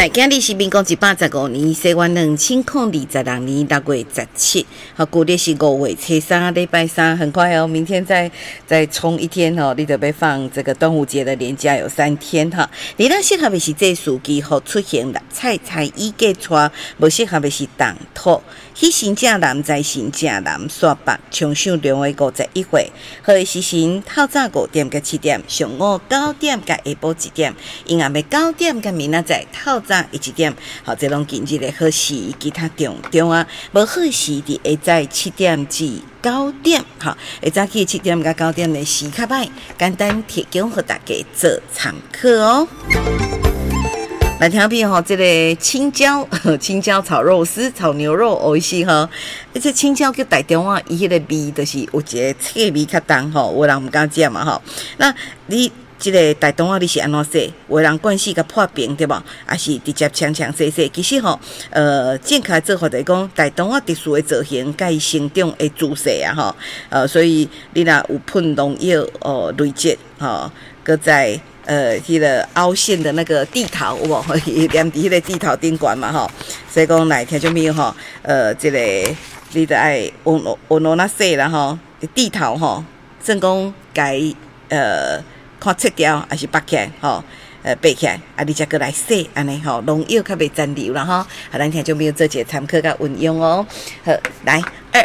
来，今日是民国185年，西元2026年6月17，好，古历是5月初3，礼拜3，很快哦，明天再冲一天哦，你就要放这个端午节的连假有3天哈。你那适合的是这数据好出现了，菜衣计错，无适合的是当土。喜神正男在神正男刷白，冲上2月51岁，好的时辰透早5点到7点，上午9点到下晡1点，阴暗的9点到明仔载透早1点，好，这拢今日的好时，其他重啊，无好时伫下载7点至9点，好，下早起7点到9点的时较歹，简单提供给大家做参考哦。来听片吼，这个青椒炒肉丝、炒牛肉，美味しい吼。这青椒叫台中啊，伊迄个味就是有一个脆味较重吼，有人毋敢食嘛吼。那你这个台中啊，你是安怎说？有人惯势甲破冰对无？还是直接强洗洗？其实吼，正确做法就是讲，台中啊特殊的造型，甲伊生长的姿势啊吼，所以你若有喷农药累积吼，搁在。迄个凹陷的那个地头有无？连伫迄个地头顶悬嘛吼，所以讲来听种咩吼，这个你得爱温度那洗啦吼，地头吼，算讲该看切掉还是拔起来吼，拔起来，啊你才过来洗安尼吼，农药较袂残留啦吼，啊咱听种咩做一个参考甲运用哦。好，来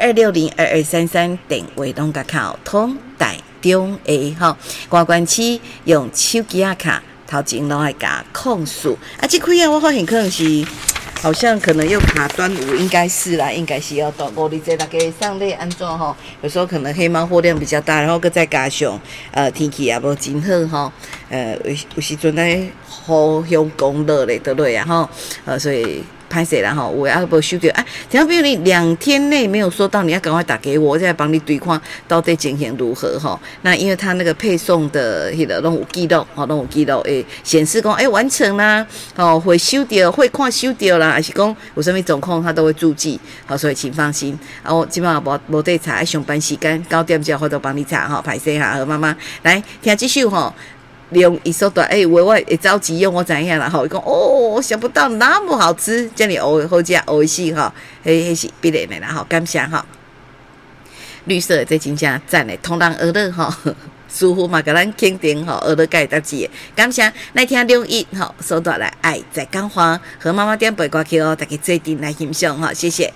22602233电话拢甲靠通台。中的吼，关关区用手机啊卡，头前拢爱加控诉啊，这开啊，我发现可能是，好像可能又卡端午，应该是啦，应该是要到5日节大家上类安怎吼？有时候可能黑猫货量比较大，然后再加上天气也无真好吼，有时阵咧雨香公热咧倒落啊吼，所以。拍摄啦哈，我要不收到啊？只比如你2天内没有收到，你要赶快打给我，我再帮你对看到底情形如何哈。那因为他那个配送的迄个拢有记录，拢有记录诶，显示讲完成啦，会收到，会看收到啦，还是讲有什么状况他都会注记，好，所以请放心。啊，我基本上无得查，上班时间9点之后我都帮你查哈，拍摄下好妈妈来听这首哈。用伊说的我会着急用，我知影啦吼。伊讲想不到那么好吃，这样好食好食哈，迄是必然的啦吼，感谢哈。绿色的这真正赞的，同人娱乐吼，师傅嘛甲咱肯定吼，娱乐界搭子的，感谢。来听61吼，收到来爱在讲话，和妈妈点背歌曲哦，大家做阵来欣赏哈，谢谢。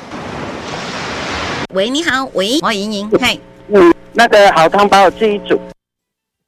喂，你好，喂，我莹莹，嗨。 那个好汤帮我吃1组。